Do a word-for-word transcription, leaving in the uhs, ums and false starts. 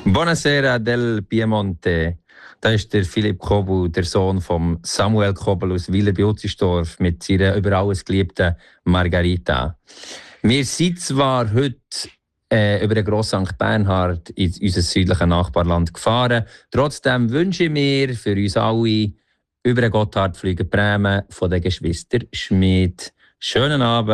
Buonasera del Piemonte. Da ist der Philipp Kobel, der Sohn von Samuel Kobel aus Wieler bei Utzenstorf mit seiner über alles geliebten Margarita. Wir sind zwar heute äh, über den Grossen Sankt Bernhard in unser südliches Nachbarland gefahren, trotzdem wünsche ich mir für uns alle über den Gotthard fliegen Bremen von den Geschwistern Schmid. Schönen Abend.